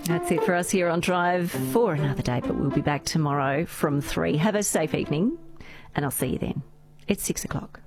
That's it for us here on Drive for another day, but we'll be back tomorrow from 3. Have a safe evening, and I'll see you then. It's 6 o'clock.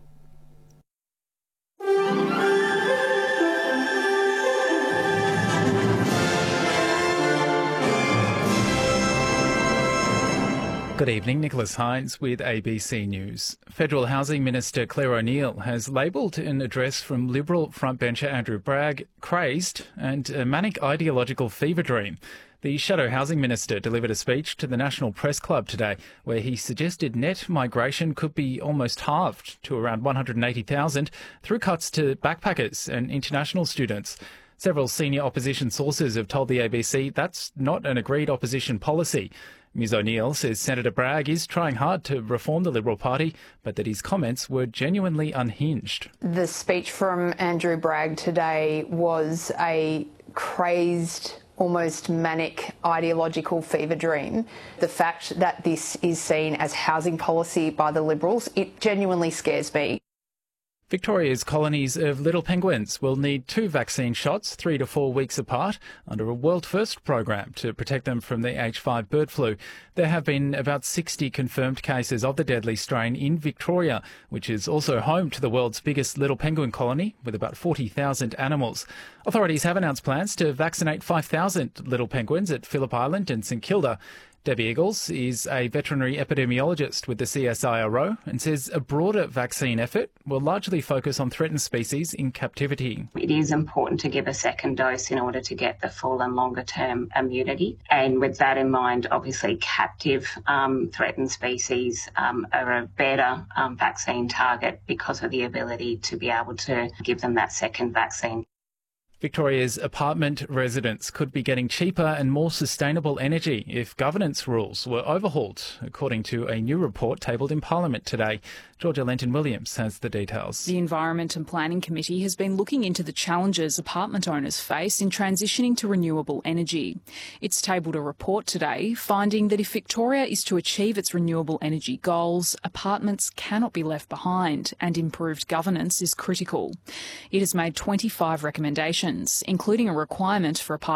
Good evening, Nicholas Hines with ABC News. Federal Housing Minister Claire O'Neil has labelled an address from Liberal frontbencher Andrew Bragg crazed and a manic ideological fever dream. The Shadow Housing Minister delivered a speech to the National Press Club today where he suggested net migration could be almost halved to around 180,000 through cuts to backpackers and international students. Several senior opposition sources have told the ABC that's not an agreed opposition policy. Ms O'Neil says Senator Bragg is trying hard to reform the Liberal Party, but that his comments were genuinely unhinged. The speech from Andrew Bragg today was a crazed, almost manic ideological fever dream. The fact that this is seen as housing policy by the Liberals, it genuinely scares me. Victoria's colonies of little penguins will need 2 vaccine shots 3 to 4 weeks apart under a World First program to protect them from the H5 bird flu. There have been about 60 confirmed cases of the deadly strain in Victoria, which is also home to the world's biggest little penguin colony with about 40,000 animals. Authorities have announced plans to vaccinate 5,000 little penguins at Phillip Island and St Kilda. Debbie Eagles is a veterinary epidemiologist with the CSIRO and says a broader vaccine effort will largely focus on threatened species in captivity. It is important to give a second dose in order to get the full and longer term immunity. And with that in mind, obviously captive threatened species are a better vaccine target because of the ability to be able to give them that second vaccine. Victoria's apartment residents could be getting cheaper and more sustainable energy if governance rules were overhauled, according to a new report tabled in Parliament today. Georgia Lenton-Williams has the details. The Environment and Planning Committee has been looking into the challenges apartment owners face in transitioning to renewable energy. It's tabled a report today finding that if Victoria is to achieve its renewable energy goals, apartments cannot be left behind and improved governance is critical. It has made 25 recommendations, including a requirement for apartment